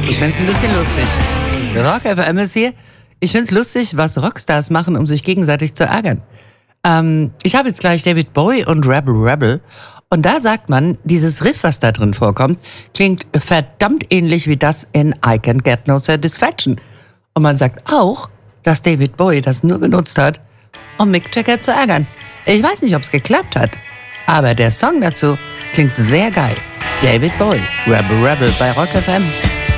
Ich find's ein bisschen lustig. Rock FM ist hier. Ich find's lustig, was Rockstars machen, um sich gegenseitig zu ärgern. Ich habe jetzt gleich David Bowie und Rebel Rebel. Und da sagt man, dieses Riff, was da drin vorkommt, klingt verdammt ähnlich wie das in I Can't Get No Satisfaction. Und man sagt auch, dass David Bowie das nur benutzt hat, um Mick Jagger zu ärgern. Ich weiß nicht, ob es geklappt hat, aber der Song dazu klingt sehr geil. David Bowie, Rebel Rebel bei Rock FM.